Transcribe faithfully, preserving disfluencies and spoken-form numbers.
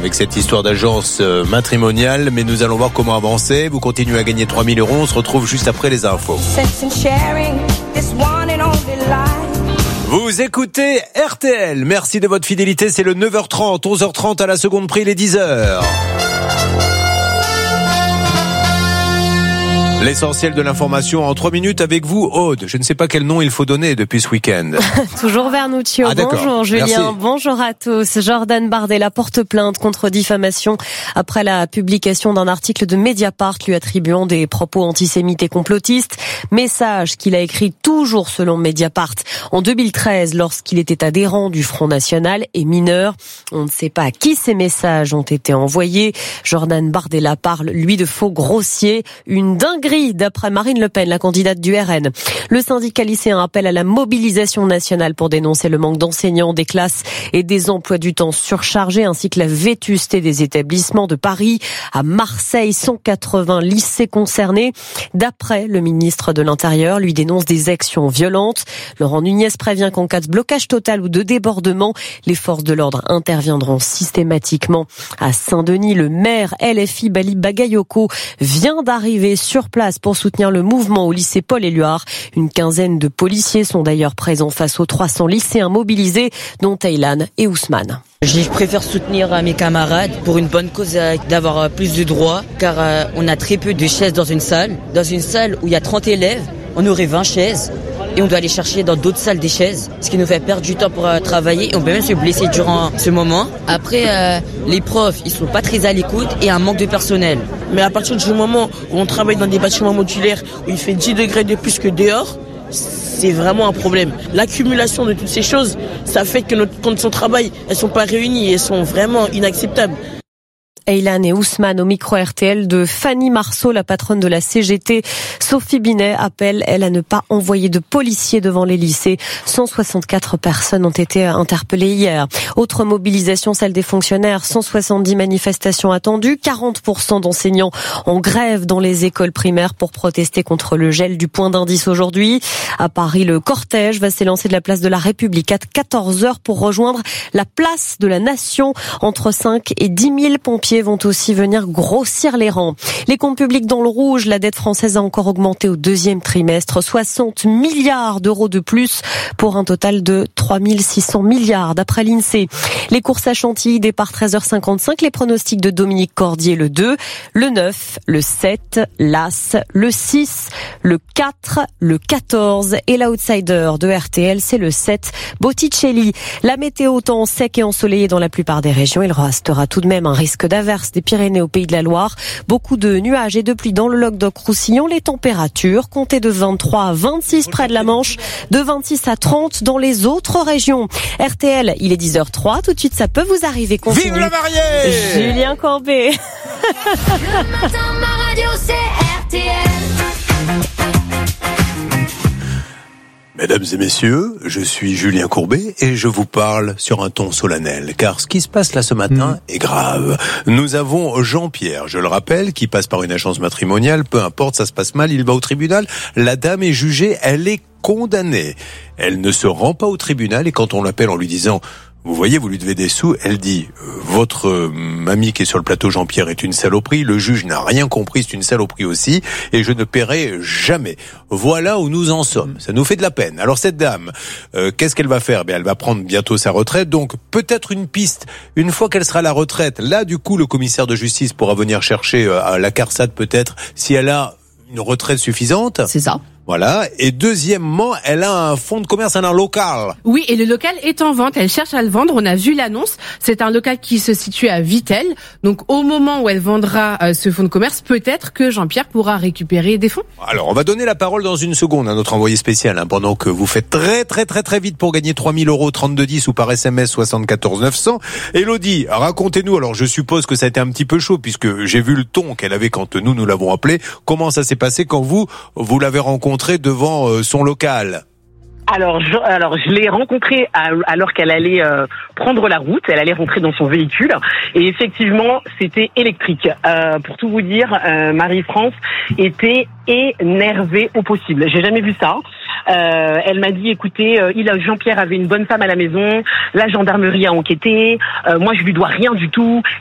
avec cette histoire d'agence euh, matrimoniale, mais nous allons voir comment avancer. Vous continuez à gagner trois mille euros, on se retrouve juste après les infos. Vous écoutez R T L, merci de votre fidélité, c'est le neuf heures trente, onze heures trente à la seconde près, les dix heures. L'essentiel de l'information en trois minutes avec vous, Aude. Je ne sais pas quel nom il faut donner depuis ce week-end. Toujours Vernuccio. Ah, bonjour Julien, merci. Bonjour à tous. Jordan Bardella porte plainte contre diffamation après la publication d'un article de Mediapart lui attribuant des propos antisémites et complotistes. Message qu'il a écrit toujours selon Mediapart en deux mille treize lorsqu'il était adhérent du Front National et mineur. On ne sait pas à qui ces messages ont été envoyés. Jordan Bardella parle, lui, de faux grossiers. Une dinguerie d'après Marine Le Pen, la candidate du R N. Le syndicat lycéen appelle à la mobilisation nationale pour dénoncer le manque d'enseignants, des classes et des emplois du temps surchargés, ainsi que la vétusté des établissements de Paris. À Marseille, cent quatre-vingts lycées concernés. D'après le ministre de l'Intérieur, lui dénonce des actions violentes. Laurent Nunez prévient qu'en cas de blocage total ou de débordement, les forces de l'ordre interviendront systématiquement. À Saint-Denis, le maire L F I Bali Bagayoko vient d'arriver sur place pour soutenir le mouvement au lycée Paul-Éluard. Une quinzaine de policiers sont d'ailleurs présents face aux trois cents lycéens mobilisés, dont Taylan et Ousmane. Je préfère soutenir mes camarades pour une bonne cause, d'avoir plus de droits, car on a très peu de chaises dans une salle. Dans une salle où il y a trente élèves, on aurait vingt chaises. Et on doit aller chercher dans d'autres salles des chaises, ce qui nous fait perdre du temps pour euh, travailler. Et on peut même se blesser durant ce moment. Après, euh, les profs, ils sont pas très à l'écoute et un manque de personnel. Mais à partir du moment où on travaille dans des bâtiments modulaires où il fait dix degrés de plus que dehors, c'est vraiment un problème. L'accumulation de toutes ces choses, ça fait que nos conditions de travail, elles sont pas réunies et elles sont vraiment inacceptables. Aylan et Ousmane au micro R T L de Fanny Marceau, la patronne de la C G T. Sophie Binet appelle, elle, à ne pas envoyer de policiers devant les lycées. cent soixante-quatre personnes ont été interpellées hier. Autre mobilisation, celle des fonctionnaires. cent soixante-dix manifestations attendues. quarante pour cent d'enseignants en grève dans les écoles primaires pour protester contre le gel du point d'indice aujourd'hui. À Paris, le cortège va s'élancer de la place de la République à quatorze heures pour rejoindre la place de la Nation. Entre cinq et dix mille pompiers vont aussi venir grossir les rangs. Les comptes publics dans le rouge, la dette française a encore augmenté au deuxième trimestre, soixante milliards d'euros de plus pour un total de trois mille six cents milliards d'après l'INSEE. Les courses à Chantilly, départ treize heures cinquante-cinq, les pronostics de Dominique Cordier, le deux, le neuf, le sept, l'As, le six, le quatre, le quatorze et l'outsider de R T L, c'est le sept, Botticelli. La météo, temps sec et ensoleillé dans la plupart des régions, il restera tout de même un risque d'averse des Pyrénées au Pays de la Loire. Beaucoup de nuages et de pluie dans le Languedoc-Roussillon. Les températures comptez de vingt-trois à vingt-six près de la Manche, de vingt-six à trente dans les autres régions. R T L, il est dix heures trois. Tout de suite, ça peut vous arriver. Continue. Vive la mariée! Julien Courbet. Le matin, ma radio, c'est R T L. Mesdames et messieurs, je suis Julien Courbet et je vous parle sur un ton solennel, car ce qui se passe là ce matin mmh. est grave. Nous avons Jean-Pierre, je le rappelle, qui passe par une agence matrimoniale, peu importe, ça se passe mal, il va au tribunal, la dame est jugée, elle est condamnée. Elle ne se rend pas au tribunal et quand on l'appelle en lui disant « Vous voyez, vous lui devez des sous », elle dit « Votre euh, mamie qui est sur le plateau, Jean-Pierre, est une saloperie, le juge n'a rien compris, c'est une saloperie aussi, et je ne paierai jamais. » Voilà où nous en sommes. Ça nous fait de la peine. Alors cette dame, euh, qu'est-ce qu'elle va faire ? Bien, elle va prendre bientôt sa retraite, donc peut-être une piste. Une fois qu'elle sera à la retraite, là, du coup, le commissaire de justice pourra venir chercher euh, à la CARSAT peut-être, si elle a une retraite suffisante. C'est ça. Voilà. Et deuxièmement, elle a un fonds de commerce, elle a un local. Oui, et le local est en vente. Elle cherche à le vendre. On a vu l'annonce. C'est un local qui se situe à Vittel. Donc, au moment où elle vendra euh, ce fonds de commerce, peut-être que Jean-Pierre pourra récupérer des fonds. Alors, on va donner la parole dans une seconde à notre envoyé spécial, hein, pendant que vous faites très, très, très, très vite pour gagner trois mille euros, trente-deux dix ou par S M S soixante-quatorze neuf cents. Elodie, racontez-nous. Alors, je suppose que ça a été un petit peu chaud puisque j'ai vu le ton qu'elle avait quand nous, nous l'avons appelé. Comment ça s'est passé quand vous, vous l'avez rencontré devant euh, son local? Alors, je, alors, je l'ai rencontrée à, alors qu'elle allait euh, prendre la route. Elle allait rentrer dans son véhicule. Et effectivement, c'était électrique. Euh, pour tout vous dire, euh, Marie-France était énervée au possible. J'ai jamais vu ça. Euh, elle m'a dit, écoutez, euh, il a, Jean-Pierre avait une bonne femme à la maison. La gendarmerie a enquêté. Euh, moi, je lui dois rien du tout.